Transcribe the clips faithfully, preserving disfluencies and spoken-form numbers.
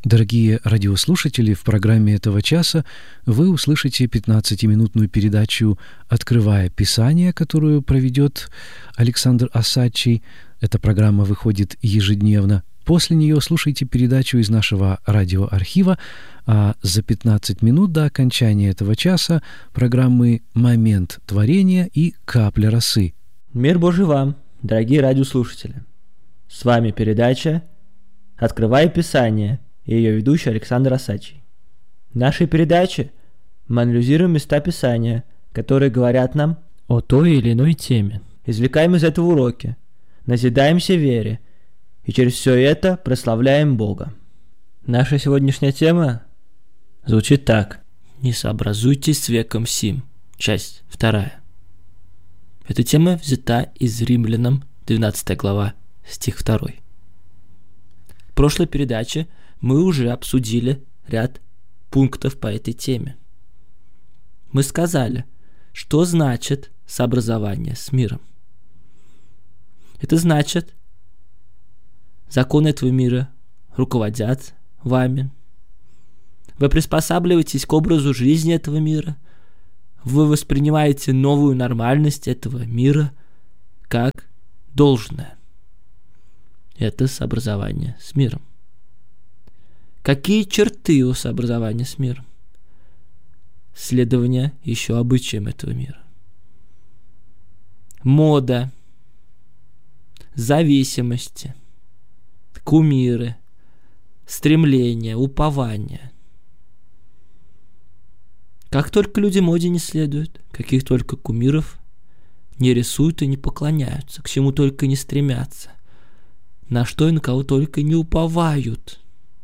Дорогие радиослушатели, в программе этого часа вы услышите пятнадцатиминутную передачу «Открывая Писание», которую проведет Александр Осадчий. Эта программа выходит ежедневно. После нее слушайте передачу из нашего радиоархива, а за пятнадцать минут до окончания этого часа программы «Момент творения» и «Капля росы». Мир Божий вам, дорогие радиослушатели! С вами передача «Открывая Писание» и ее ведущий Александр Осадчий. В нашей передаче мы анализируем места Писания, которые говорят нам о той или иной теме. Извлекаем из этого уроки, назидаемся вере и через все это прославляем Бога. Наша сегодняшняя тема звучит так. «Не сообразуйтесь с веком сим». Часть вторая. Эта тема взята из Римлянам, двенадцатая глава, стих второй. В прошлой передаче мы уже обсудили ряд пунктов по этой теме. Мы сказали, что значит сообразование с миром. Это значит, законы этого мира руководят вами. Вы приспосабливаетесь к образу жизни этого мира. Вы воспринимаете новую нормальность этого мира как должное. Это сообразование с миром. Какие черты у сообразования с миром? Следование еще обычаям этого мира. Мода, зависимости, кумиры, стремления, упования. Как только люди моде не следуют, каких только кумиров не рисуют и не поклоняются, к чему только не стремятся, на что и на кого только не уповают.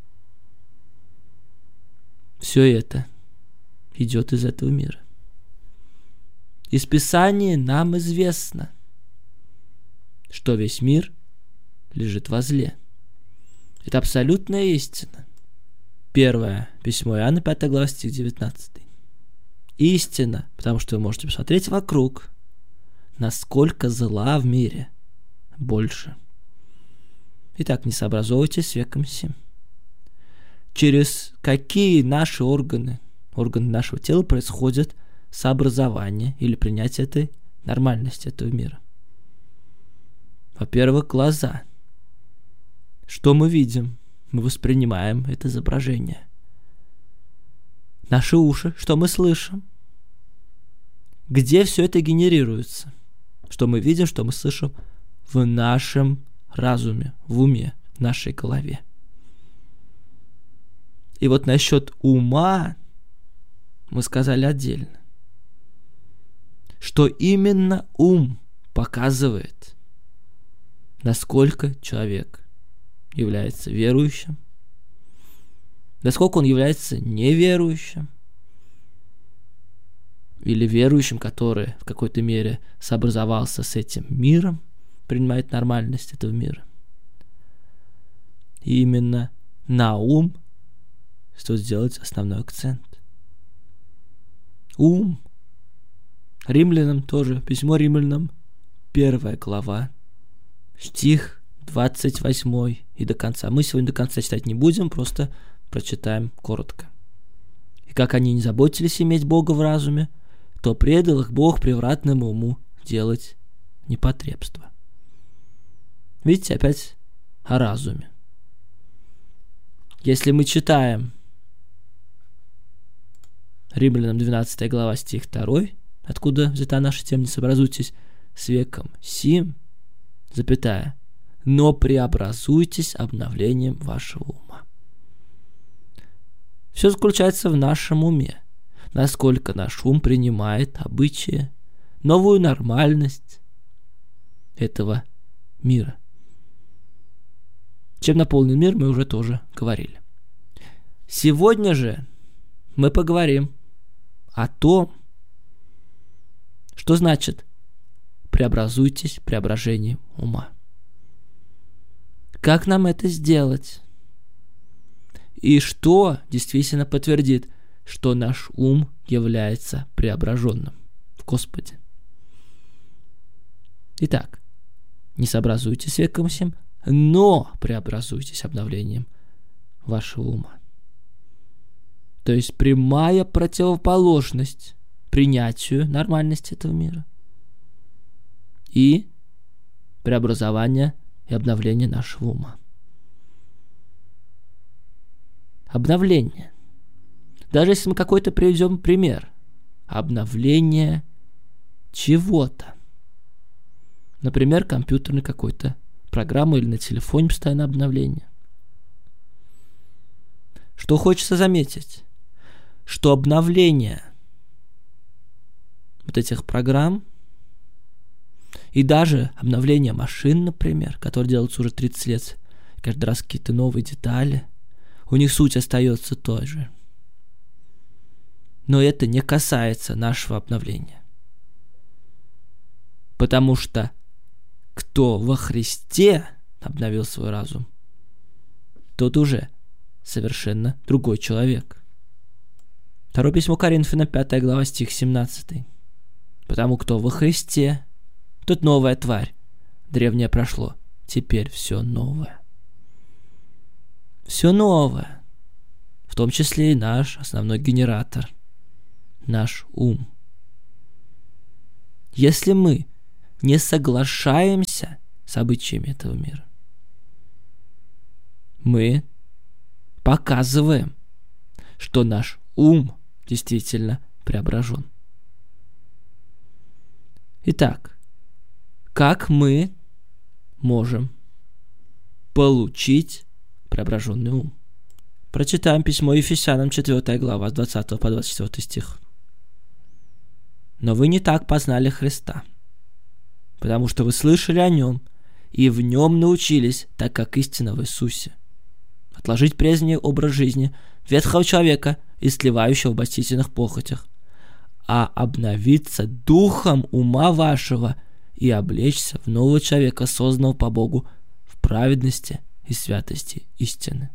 Все это идет из этого мира. Из Писания нам известно, что весь мир лежит во зле. Это абсолютная истина. Первое письмо Иоанна, пятая глава, стих девятнадцатый. Истина, потому что вы можете посмотреть вокруг, насколько зла в мире больше. Итак, не сообразовывайтесь с веком сим. Через какие наши органы, органы нашего тела происходит сообразование или принятие этой нормальности этого мира? Во-первых, глаза. Что мы видим? Мы воспринимаем это изображение. Наши уши. Что мы слышим? Где все это генерируется? Что мы видим, что мы слышим? В нашем разуме, в уме, в нашей голове. И вот насчет ума мы сказали отдельно, что именно ум показывает, насколько человек является верующим, насколько он является неверующим, или верующим, который в какой-то мере сообразовался с этим миром, принимает нормальность этого мира. И именно на ум стоит сделать основной акцент. Ум. Римлянам тоже, письмо Римлянам, первая глава, стих двадцать восьмой и до конца. Мы сегодня до конца читать не будем, просто прочитаем коротко. «И как они не заботились иметь Бога в разуме, то предал их Бог превратному уму делать непотребство». Видите, опять о разуме. Если мы читаем Римлянам двенадцатая глава, стих второй, откуда взята наша тема, не сообразуйтесь с веком сим, запятая, но преобразуйтесь обновлением вашего ума. Все заключается в нашем уме, насколько наш ум принимает обычаи, новую нормальность этого мира. Чем наполнен мир, мы уже тоже говорили. Сегодня же мы поговорим о том, что значит преобразуйтесь преображением ума. Как нам это сделать? И что действительно подтвердит, что наш ум является преображенным в Господе? Итак, не сообразуйтесь с веком сим, но преобразуйтесь обновлением вашего ума. То есть прямая противоположность принятию нормальности этого мира и преобразование и обновление нашего ума. Обновление. Даже если мы какой-то приведем пример. Обновление чего-то. Например, компьютерной какой-то программы или на телефоне постоянно обновление. Что хочется заметить? Что обновление вот этих программ и даже обновление машин, например, которые делаются уже тридцать лет, каждый раз какие-то новые детали, у них суть остается той же. Но это не касается нашего обновления. Потому что кто во Христе обновил свой разум, тот уже совершенно другой человек. Второе письмо Коринфянам, пятая глава, стих семнадцатый. Потому кто во Христе, тот новая тварь. Древнее прошло, теперь все новое. Все новое. В том числе и наш основной генератор. Наш ум. Если мы не соглашаемся с обычаями этого мира, мы показываем, что наш ум действительно преображен. Итак, как мы можем получить преображенный ум? Прочитаем письмо Ефесянам, четвёртая глава, с двадцатого по двадцать четвёртый стих. «Но вы не так познали Христа, потому что вы слышали о Нем и в Нем научились, так как истина в Иисусе. Отложить прежний образ жизни ветхого человека и сливающего в обольстительных похотях, а обновиться духом ума вашего и облечься в нового человека, созданного по Богу в праведности и святости истины».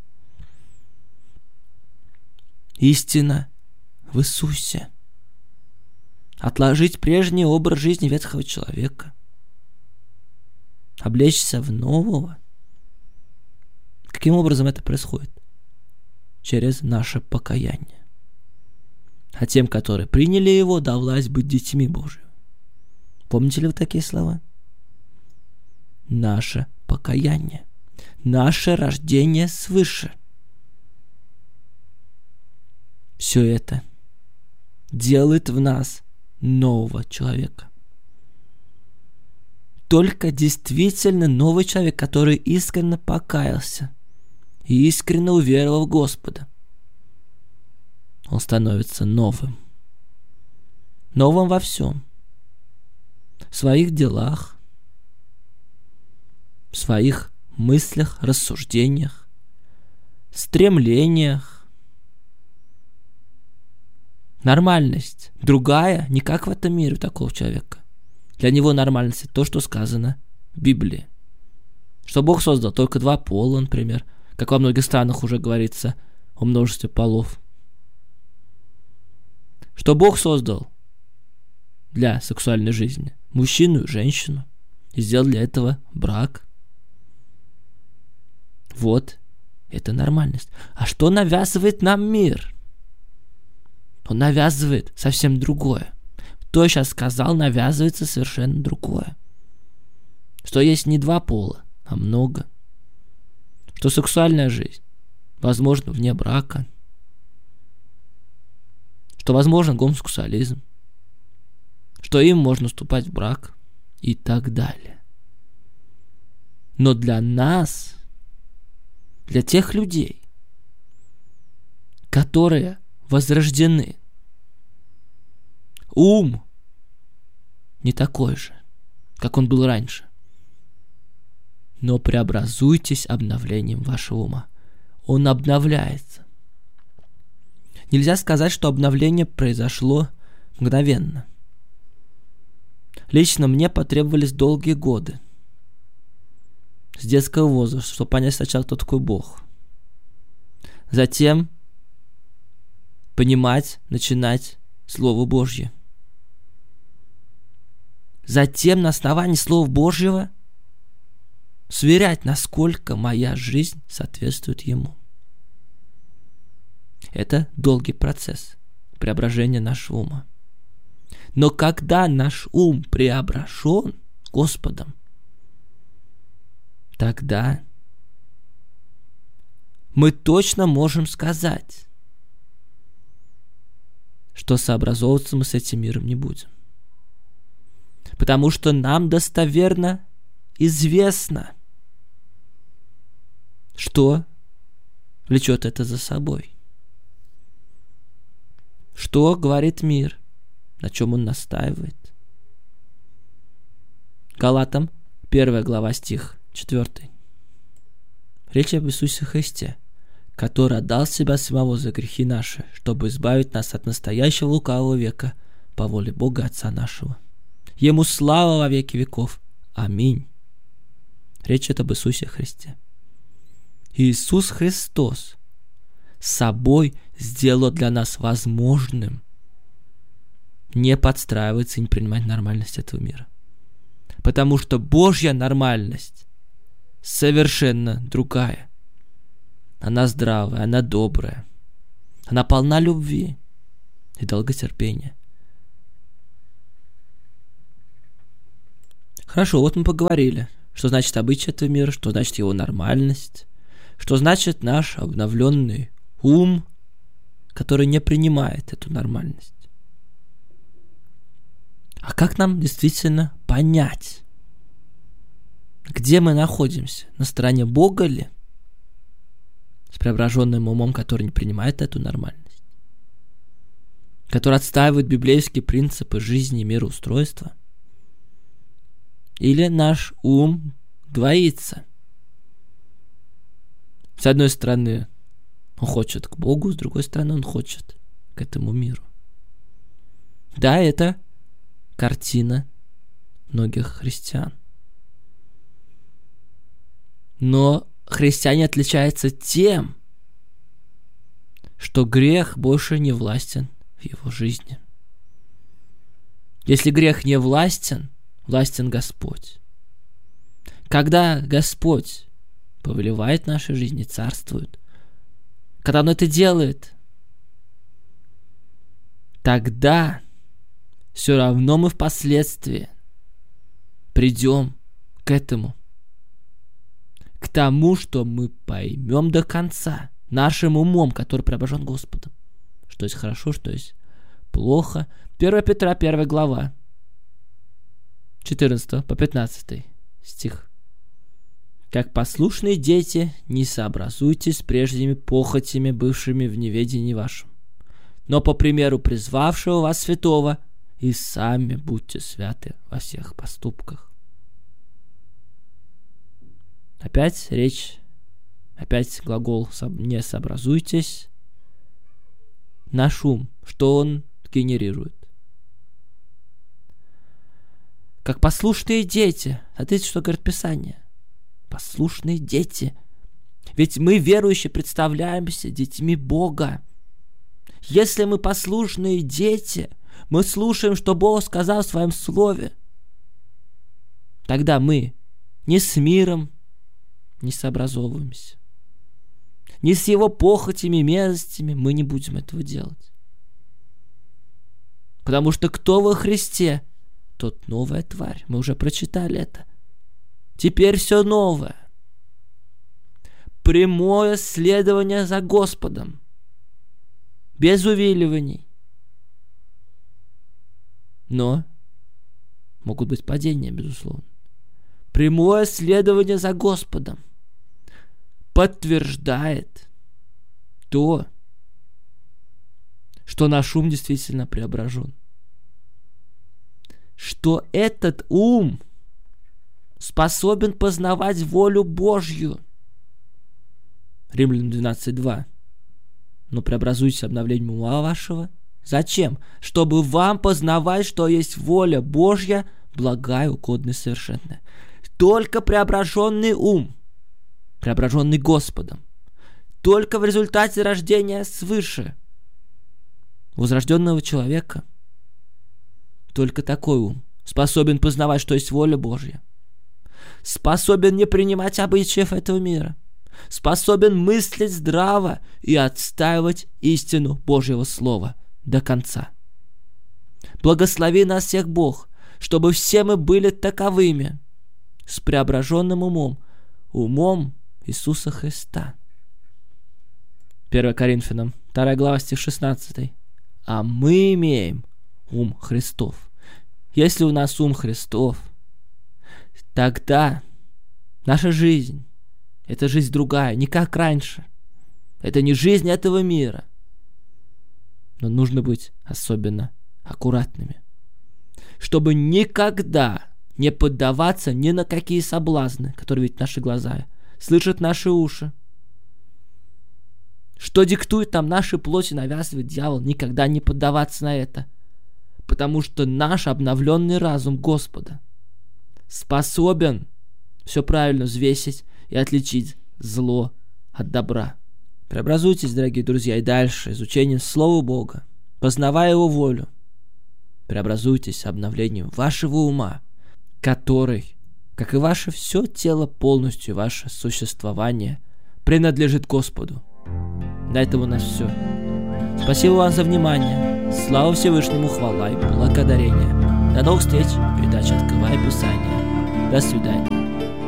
Истина в Иисусе. Отложить прежний образ жизни ветхого человека. Облечься в нового. Каким образом это происходит? Через наше покаяние. А тем, которые приняли его, дал власть быть детьми Божьими. Помните ли вы такие слова? Наше покаяние. Наше рождение свыше. Все это делает в нас нового человека. Только действительно новый человек, который искренне покаялся и искренне уверовал в Господа, он становится новым. Новым во всем. В своих делах, в своих мыслях, рассуждениях, стремлениях. Нормальность другая, не как в этом мире у такого человека. Для него нормальность — то, что сказано в Библии. Что Бог создал только два пола, например, как во многих странах уже говорится о множестве полов. Что Бог создал для сексуальной жизни мужчину и женщину и сделал для этого брак. Вот, это нормальность. А что навязывает нам мир? Он навязывает совсем другое. То, я сейчас сказал, навязывается совершенно другое. Что есть не два пола, а много. Что сексуальная жизнь возможна вне брака. Что возможен гомосексуализм. Что им можно вступать в брак и так далее. Но для нас, для тех людей, которые возрождены, ум не такой же, как он был раньше. Но преобразуйтесь обновлением вашего ума. Он обновляется. Нельзя сказать, что обновление произошло мгновенно. Лично мне потребовались долгие годы с детского возраста, чтобы понять сначала, кто такой Бог. Затем понимать, начинать Слово Божье. Затем на основании Слова Божьего сверять, насколько моя жизнь соответствует Ему. Это долгий процесс преображения нашего ума. Но когда наш ум преображен Господом, тогда мы точно можем сказать, что сообразовываться мы с этим миром не будем. Потому что нам достоверно известно, что влечет это за собой. Что говорит мир, на чем он настаивает. Галатам, первая глава, стих четвёртый. Речь об Иисусе Христе, который отдал себя самого за грехи наши, чтобы избавить нас от настоящего лукавого века по воле Бога Отца нашего. Ему слава во веки веков. Аминь. Речь идет об Иисусе Христе. Иисус Христос собой сделал для нас возможным не подстраиваться и не принимать нормальность этого мира. Потому что Божья нормальность совершенно другая. Она здравая, она добрая. Она полна любви и долготерпения. Хорошо, вот мы поговорили, что значит обычай этого мира, что значит его нормальность, что значит наш обновленный ум, который не принимает эту нормальность. А как нам действительно понять, где мы находимся? На стороне Бога ли? С преображенным умом, который не принимает эту нормальность? Который отстаивает библейские принципы жизни и мироустройства? Или наш ум двоится? С одной стороны, он хочет к Богу, с другой стороны, он хочет к этому миру. Да, это картина многих христиан. Но христиане отличаются тем, что грех больше не властен в его жизни. Если грех не властен, властен Господь. Когда Господь повелевает нашей жизни, царствует, когда Он это делает, тогда все равно мы впоследствии придем к этому, к тому, что мы поймем до конца нашим умом, который преображен Господом, что есть хорошо, что есть плохо. первое Петра, первая глава, четырнадцатый по пятнадцатый стих. «Как послушные дети, не сообразуйтесь с прежними похотями, бывшими в неведении вашем, но по примеру призвавшего вас святого, и сами будьте святы во всех поступках». Опять речь, опять глагол «не сообразуйтесь». Наш ум, что он генерирует? Как послушные дети. Смотрите, что говорит Писание. Послушные дети. Ведь мы, верующие, представляемся детьми Бога. Если мы послушные дети, мы слушаем, что Бог сказал в Своем Слове, тогда мы не с миром не сообразовываемся, не с его похотями, мерзостями мы не будем этого делать. Потому что кто во Христе, тот новая тварь. Мы уже прочитали это. Теперь все новое. Прямое следование за Господом. Без увиливаний. Но могут быть падения, безусловно. Прямое следование за Господом подтверждает то, что наш ум действительно преображен. Что этот ум способен познавать волю Божью. Римлянам двенадцать два. Но преобразуйтесь обновлением ума вашего. Зачем? Чтобы вам познавать, что есть воля Божья, благая, угодная, совершенная. Только преображенный ум, преображенный Господом, только в результате рождения свыше возрожденного человека, только такой ум способен познавать, что есть воля Божья, способен не принимать обычаев этого мира, способен мыслить здраво и отстаивать истину Божьего Слова до конца. Благослови нас всех, Бог, чтобы все мы были таковыми, с преображенным умом, умом Иисуса Христа. первое Коринфянам, вторая глава, стих шестнадцатый. А мы имеем ум Христов. Если у нас ум Христов, тогда наша жизнь — это жизнь другая, не как раньше. Это не жизнь этого мира. Но нужно быть особенно аккуратными, чтобы никогда не поддаваться ни на какие соблазны, которые видят наши глаза, слышат наши уши. Что диктует нам наши плоти, навязывает дьявол, никогда не поддаваться на это. Потому что наш обновленный разум Господа способен все правильно взвесить и отличить зло от добра. Преобразуйтесь, дорогие друзья, и дальше изучением Слова Бога, познавая Его волю. Преобразуйтесь обновлением вашего ума, который, как и ваше все тело полностью, ваше существование, принадлежит Господу. На этом у нас все. Спасибо вам за внимание. Слава Всевышнему, хвала и благодарение. До новых встреч в передаче «Открывая Писание». До свидания.